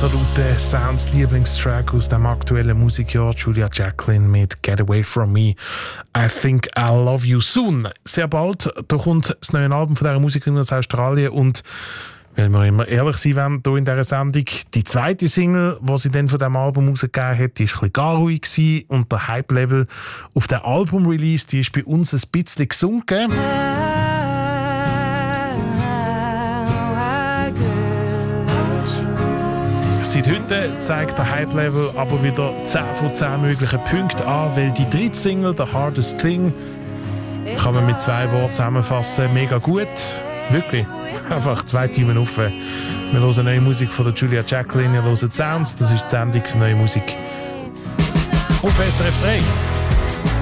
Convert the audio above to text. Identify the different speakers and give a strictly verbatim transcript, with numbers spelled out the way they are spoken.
Speaker 1: absoluter Sounds-Lieblingstrack aus dem aktuellen Musikjahr. Julia Jacqueline mit «Get Away From Me». «I Think I'll Love You Soon». Sehr bald, da kommt das neue Album von dieser Musikerin aus Australien und weil wir immer ehrlich sein wollen, hier in dieser Sendung, die zweite Single, die sie dann von diesem Album rausgegeben hat, die war ein bisschen gar ruhig gewesen und der Hype-Level auf dem Album-Release, die ist bei uns ein bisschen gesunken. Seit heute zeigt der Hype-Level aber wieder zehn von zehn möglichen Punkten an, weil die dritte Single, «The Hardest Thing», kann man mit zwei Worten zusammenfassen, mega gut. Wirklich. Einfach zwei Themen auf. Wir hören neue Musik von der Julia Jacqueline, wir hören Sounds, das ist die Sendung für neue Musik auf S R F drei.